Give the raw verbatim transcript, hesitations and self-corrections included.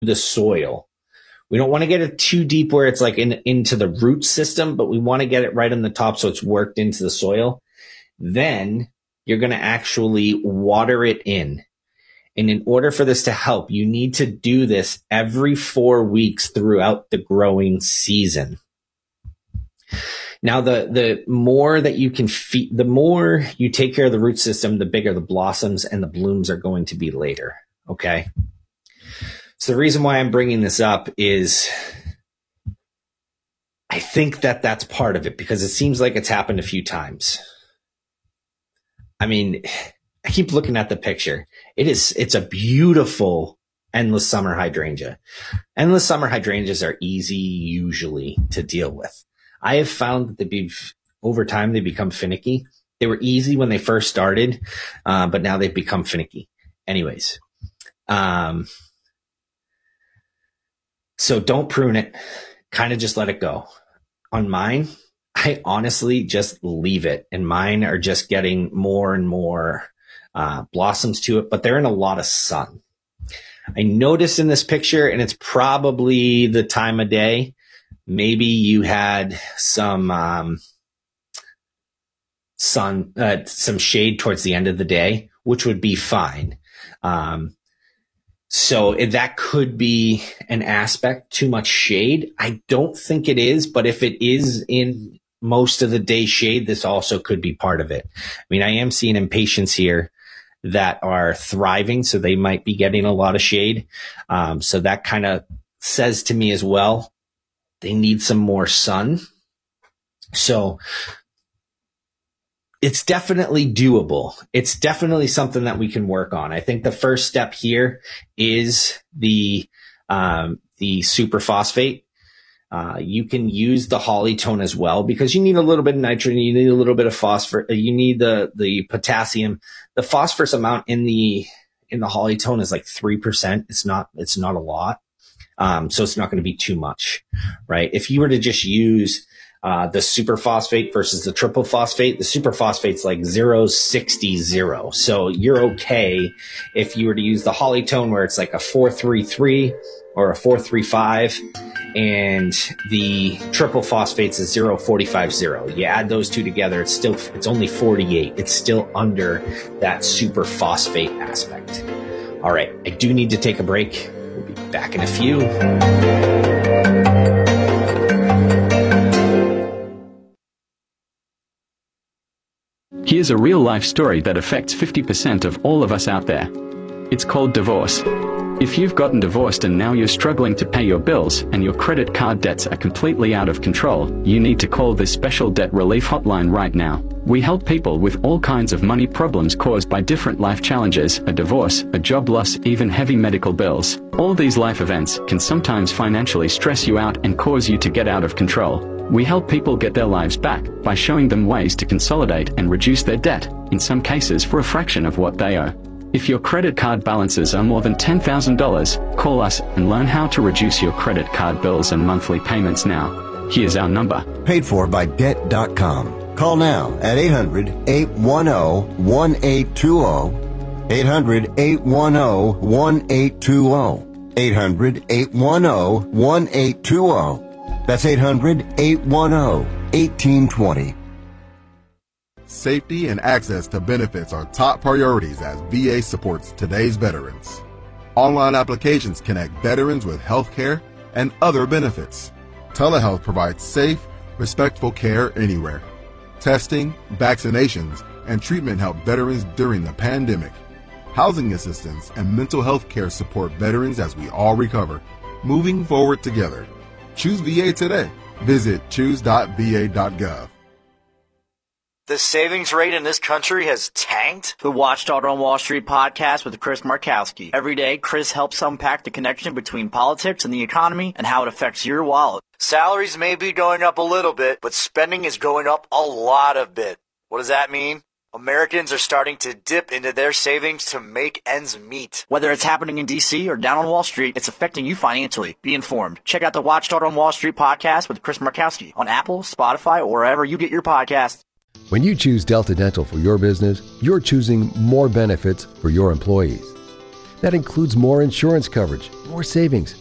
the soil. We don't want to get it too deep where it's like in, into the root system, but we want to get it right on the top so it's worked into the soil. Then you're going to actually water it in. And in order for this to help, you need to do this every four weeks throughout the growing season. Now, the, the more that you can feed, the more you take care of the root system, the bigger the blossoms and the blooms are going to be later. Okay. So the reason why I'm bringing this up is I think that that's part of it because it seems like it's happened a few times. I mean, I keep looking at the picture. It is, it's a beautiful endless summer hydrangea. Endless summer hydrangeas are easy usually to deal with. I have found that they be, over time, they become finicky. They were easy when they first started, uh, but now they've become finicky. Anyways, um, so don't prune it. Kind of just let it go. On mine, I honestly just leave it. And mine are just getting more and more uh, blossoms to it, but they're in a lot of sun. I noticed in this picture, and it's probably the time of day, maybe you had some um, sun, uh, some shade towards the end of the day, which would be fine. Um, So that could be an aspect, too much shade. I don't think it is, but if it is in most of the day shade, this also could be part of it. I mean, I am seeing impatiens here that are thriving, so they might be getting a lot of shade. Um, so that kind of says to me as well, they need some more sun. So it's definitely doable. It's definitely something that we can work on. I think the first step here is the um, the superphosphate. Uh, you can use the Hollytone as well because you need a little bit of nitrogen. You need a little bit of phosphorus. You need the the potassium. The phosphorus amount in the in the Hollytone is like three percent. It's not it's not a lot, um, so it's not going to be too much, right? If you were to just use Uh, the superphosphate versus the triple phosphate, the superphosphate's like zero sixty zero. So you're okay if you were to use the Hollytone where it's like a four three three or a four three five, and the triple phosphates is zero forty-five zero. You add those two together, it's still, it's only forty-eight. It's still under that superphosphate aspect. All right. I do need to take a break. We'll be back in a few. Here's a real-life story that affects fifty percent of all of us out there. It's called divorce. If you've gotten divorced and now you're struggling to pay your bills and your credit card debts are completely out of control, you need to call this special debt relief hotline right now. We help people with all kinds of money problems caused by different life challenges, a divorce, a job loss, even heavy medical bills. All these life events can sometimes financially stress you out and cause you to get out of control. We help people get their lives back by showing them ways to consolidate and reduce their debt, in some cases for a fraction of what they owe. If your credit card balances are more than ten thousand dollars, call us and learn how to reduce your credit card bills and monthly payments now. Here's our number. Paid for by debt dot com. Call now at eight hundred, eight one zero, one eight two zero. eight hundred, eight one zero, one eight two zero. eight hundred, eight one zero, one eight two zero. That's eight hundred, eight one zero, one eight two zero. Safety and access to benefits are top priorities as V A supports today's veterans. Online applications connect veterans with health care and other benefits. Telehealth provides safe, respectful care anywhere. Testing, vaccinations, and treatment help veterans during the pandemic. Housing assistance and mental health care support veterans as we all recover, moving forward together. Choose V A today. Visit choose dot v a dot gov. The savings rate in this country has tanked? The Watchdog on Wall Street podcast with Chris Markowski. Every day, Chris helps unpack the connection between politics and the economy and how it affects your wallet. Salaries may be going up a little bit, but spending is going up a lot of bit. What does that mean? Americans are starting to dip into their savings to make ends meet. Whether it's happening in D C or down on Wall Street, it's affecting you financially. Be informed. Check out the Watchdog on Wall Street podcast with Chris Markowski on Apple, Spotify, or wherever you get your podcasts. When you choose Delta Dental for your business, you're choosing more benefits for your employees. That includes more insurance coverage, more savings,